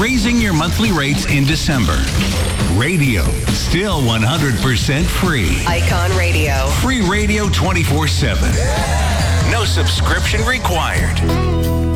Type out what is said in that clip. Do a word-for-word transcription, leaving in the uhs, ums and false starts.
raising your monthly rates in December. Radio, still one hundred percent free. Icon Radio. Free radio twenty-four seven. No subscription required.